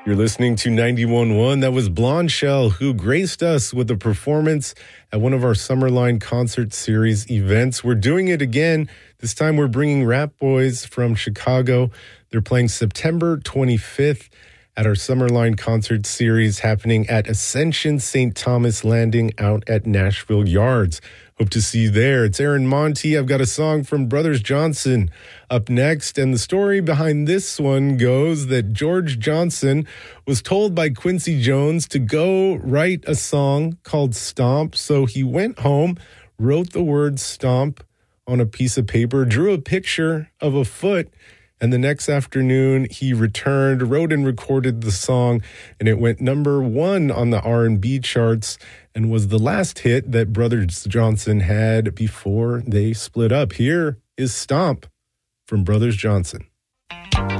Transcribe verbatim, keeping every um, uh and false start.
You're listening to ninety-one point one. That was Blonde Shell, who graced us with a performance at one of our Summerline Concert Series events. We're doing it again. This time we're bringing Rap Boys from Chicago. They're playing September twenty-fifth at our Summerline Concert Series happening at Ascension Saint Thomas Landing out at Nashville Yards. Hope to see you there. It's Aaron Monty. I've got a song from Brothers Johnson up next. And the story behind this one goes that George Johnson was told by Quincy Jones to go write a song called Stomp. So he went home, wrote the word stomp on a piece of paper, drew a picture of a foot, and the next afternoon, he returned, wrote and recorded the song, and it went number one on the R and B charts and was the last hit that Brothers Johnson had before they split up. Here is Stomp from Brothers Johnson.